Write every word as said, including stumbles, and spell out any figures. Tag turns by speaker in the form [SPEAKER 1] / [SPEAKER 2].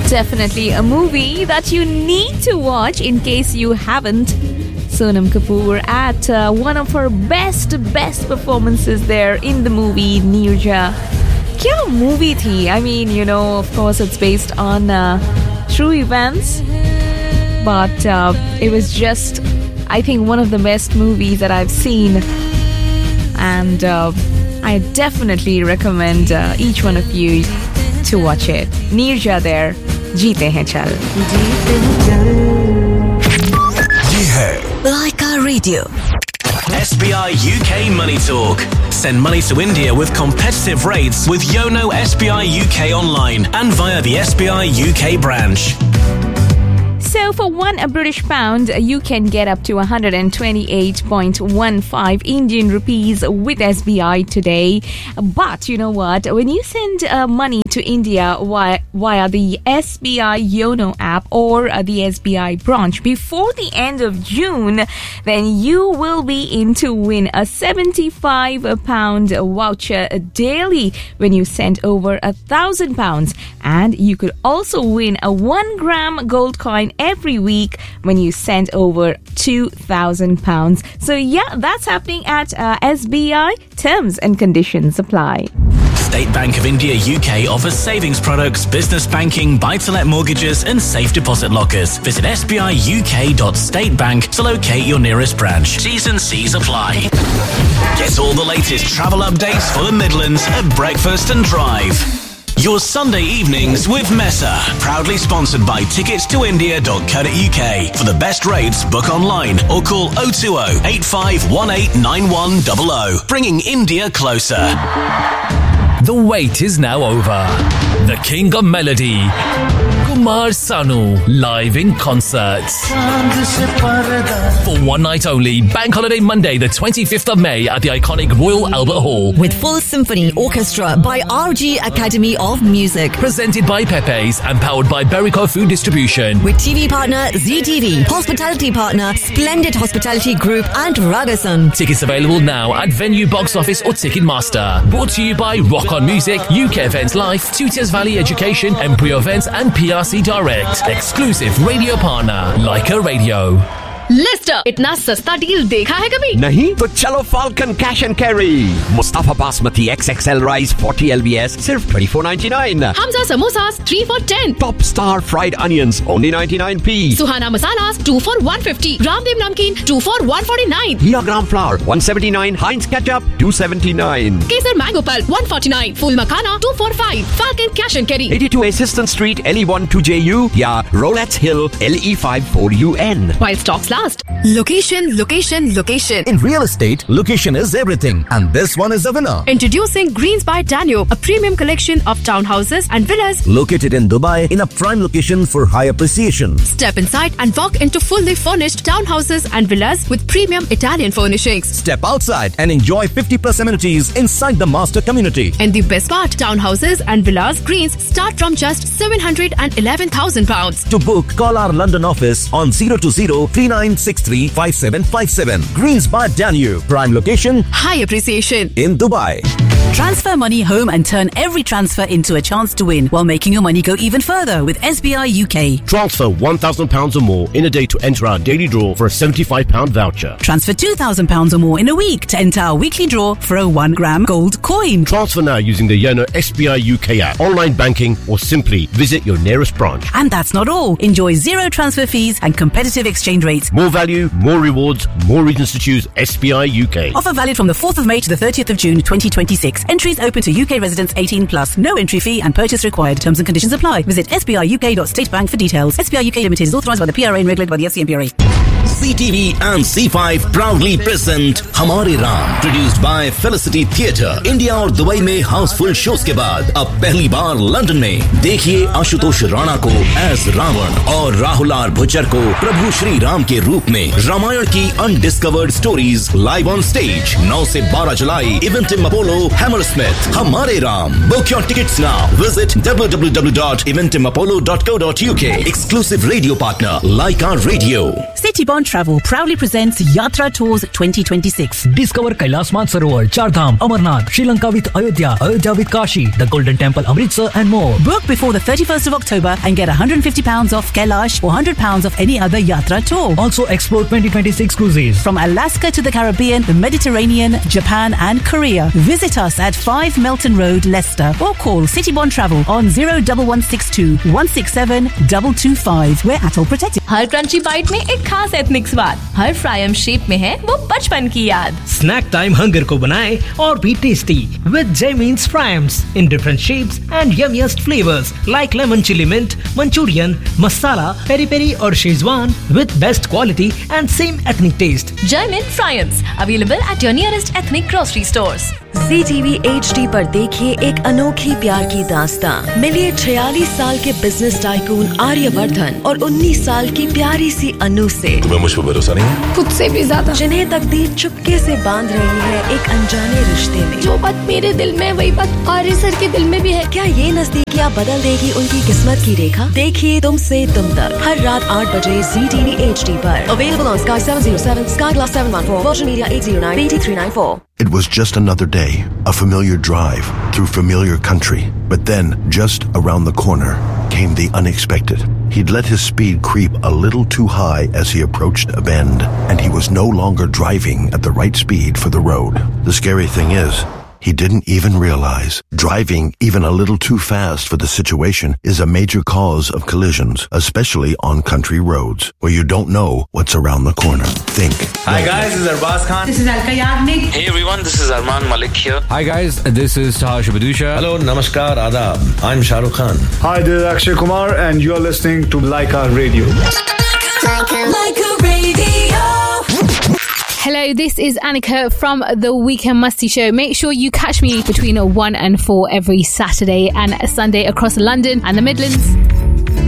[SPEAKER 1] Definitely a movie that you need to watch in case you haven't. Sonam Kapoor at uh, one of her best, best performances there in the movie Neerja. Kya movie thi? I mean, you know, of course it's based on uh, true events. But uh, it was just, I think, one of the best movies that I've seen. And uh, I definitely recommend uh, each one of you to watch it. Neerja there. जीते हैं चल
[SPEAKER 2] ये है
[SPEAKER 3] Laika Radio.
[SPEAKER 4] S B I U K Money Talk. Send money to India with competitive rates with Yono S B I U K online and via the S B I U K branch.
[SPEAKER 1] So for one a British pound, you can get up to one hundred twenty-eight point one five Indian rupees with S B I today. But you know what? When you send uh, money to India via, via the S B I Yono app or uh, the S B I branch before the end of June, then you will be in to win a seventy-five pound voucher daily when you send over a thousand pounds. And you could also win a one gram gold coin every week when you send over two thousand pounds. So yeah, that's happening at uh, S B I. Terms and conditions apply.
[SPEAKER 4] State Bank of India U K offers savings products, business banking, buy-to-let mortgages and safe deposit lockers. Visit s b i u k dot state bank to locate your nearest branch. T's and C's apply. Get all the latest travel updates for the Midlands at Breakfast and Drive. Your Sunday evenings with Mesa. Proudly sponsored by tickets to india dot co dot u k. For the best rates, book online or call oh two oh, eight five one eight nine one zero zero. Bringing India closer.
[SPEAKER 5] The wait is now over. The King of Melody, Kumar Sanu, live in concert. For one night only, Bank Holiday Monday, the twenty-fifth of May at the iconic Royal Albert Hall.
[SPEAKER 3] With full symphony orchestra by R G Academy of Music.
[SPEAKER 5] Presented by Pepe's and powered by Berico Food Distribution.
[SPEAKER 3] With T V partner Z T V, hospitality partner Splendid Hospitality Group and Ragasan.
[SPEAKER 5] Tickets available now at Venue Box Office or Ticketmaster. Brought to you by Rock On Music, U K Events Life, Tutors Valley Education, Embryo Events and P R C Direct. Exclusive radio partner, Laika Radio.
[SPEAKER 6] Leicester इतना सस्ता deal देखा है कभी?
[SPEAKER 7] नहीं तो चलो falcon cash and carry Mustafa basmati x x L rice forty L B S सिर्फ twenty-four ninety-nine.
[SPEAKER 6] Hamza samosas three for ten.
[SPEAKER 7] Top star fried onions only ninety-nine p.
[SPEAKER 6] Suhana masalas two for one fifty. Ramdev नमकीन two for one forty-nine.
[SPEAKER 7] Hira gram flour one seventy-nine. Heinz ketchup two seventy-nine.
[SPEAKER 6] Kesar mango pulp one forty-nine. Fool makhana two for five. Falcon cash and carry
[SPEAKER 7] eighty-two Assistant Street L E one two J U या Rolettes Hill L E five four U N.
[SPEAKER 6] While stocks last. Location, location, location.
[SPEAKER 8] In real estate, location is everything. And this one is the winner.
[SPEAKER 6] Introducing Greens by Danio, a premium collection of townhouses and villas.
[SPEAKER 8] Located in Dubai in a prime location for high appreciation.
[SPEAKER 6] Step inside and walk into fully furnished townhouses and villas with premium Italian furnishings.
[SPEAKER 8] Step outside and enjoy fifty plus amenities inside the master community.
[SPEAKER 6] And the best part, townhouses and villas Greens start from just seven hundred eleven thousand pounds.
[SPEAKER 8] To book, call our London office on zero two zero three nine six three five seven five seven. Greens by Danube. Prime location.
[SPEAKER 6] High appreciation.
[SPEAKER 8] In Dubai.
[SPEAKER 9] Transfer money home and turn every transfer into a chance to win while making your money go even further with S B I U K.
[SPEAKER 10] Transfer one thousand pounds or more in a day to enter our daily draw for a seventy-five pound voucher.
[SPEAKER 9] Transfer two thousand pounds or more in a week to enter our weekly draw for a one gram gold coin.
[SPEAKER 10] Transfer now using the Yono S B I U K app, online banking or simply visit your nearest branch.
[SPEAKER 9] And that's not all. Enjoy zero transfer fees and competitive exchange rates.
[SPEAKER 10] More value, more rewards, more reasons to choose S B I U K.
[SPEAKER 9] Offer valid from the fourth of May to the thirtieth of June twenty twenty-six. Entries open to U K residents eighteen plus. No entry fee and purchase required. Terms and conditions apply. Visit s b i u k dot state bank for details. S B I U K Limited is authorised by the P R A and regulated by the F C M P R A.
[SPEAKER 11] C T V and C five proudly present Hamare Ram, produced by Felicity Theatre. India और Dubai में Housefull shows के बाद अब पहली बार London में देखिए आशुतोष राणा को as Ravan और राहुल आर भुच्चर को प्रभु श्री राम के रूप में रामायण की undiscovered stories live on stage नौ से बारह जुलाई इवेंटिम अपोलो हैमरस्मिथ. हमारे Ram. Book your tickets now. Visit w w w dot eventim apollo dot co dot u k. Exclusive radio partner Laika Radio.
[SPEAKER 9] City Bond Travel proudly presents Yatra Tours twenty twenty-six.
[SPEAKER 12] Discover Kailash Mansarovar, Chardham, Amarnath, Sri Lanka with Ayodhya, Ayodhya with Kashi, the Golden Temple, Amritsar and more.
[SPEAKER 9] Book before the thirty-first of October and get one hundred fifty pounds off Kailash or one hundred pounds off any other Yatra tour.
[SPEAKER 12] Also explore twenty twenty-six cruises
[SPEAKER 9] from Alaska to the Caribbean, the Mediterranean, Japan and Korea. Visit us at five Melton Road, Leicester, or call Citybond Travel on zero one one six two one six seven two two five. We're Atoll protected.
[SPEAKER 13] Her crunchy bite में एक खास ethnic स्वाद, हर fryum shape में है वो बचपन की याद.
[SPEAKER 14] स्नैक टाइम हंगर को बनाए और भी tasty with Jaimin's Fryams in different shapes and yummiest flavors like lemon chili mint, Manchurian, masala, peri peri और Szechuan with best quality and same ethnic taste.
[SPEAKER 13] Jaimin Fryams available at your nearest ethnic grocery stores.
[SPEAKER 3] Z T V H D पर देखिए एक अनोखी प्यार की दास्तां. मिलिए छियालीस साल के बिजनेस टाइकून आर्यवर्धन और उन्नीस साल की प्यारी सी अनु से.
[SPEAKER 2] तुम्हें मुझ पर भरोसा नहीं है?
[SPEAKER 3] खुद से भी ज्यादा. जिन्हें तकदीर चुपके से बांध रही है एक अनजाने रिश्ते में.
[SPEAKER 15] जो बात मेरे दिल में वही बात आर्य सर के दिल में भी है.
[SPEAKER 3] क्या ये नजदीकियां बदल देगी उनकी किस्मत की रेखा? देखिए तुमसे तुम तक हर रात आठ बजे Z T V H D पर. Available on Sky seven oh seven, Sky Glass seven one four, Virgin Media eight oh nine, B T three nine four.
[SPEAKER 2] It was just another day, a familiar drive through familiar country. But then, just around the corner, came the unexpected. He'd let his speed creep a little too high as he approached a bend, and he was no longer driving at the right speed for the road. The scary thing is, he didn't even realize driving even a little too fast for the situation is a major cause of collisions, especially on country roads where you don't know what's around the corner. Think.
[SPEAKER 16] Hi guys, this is Arbaz Khan.
[SPEAKER 17] This is Alka Yagnik.
[SPEAKER 16] Hey everyone, this is Arman Malik here.
[SPEAKER 18] Hi guys, this is Taha Shabadusha.
[SPEAKER 19] Hello, namaskar, adab. I'm Shah Rukh Khan.
[SPEAKER 20] Hi, this is Akshay Kumar and you're listening to Laika Radio.
[SPEAKER 21] Laika Radio.
[SPEAKER 22] Hello, this is Annika from the Weekend Musty Show. Make sure you catch me between one and four every Saturday and Sunday across London and the Midlands.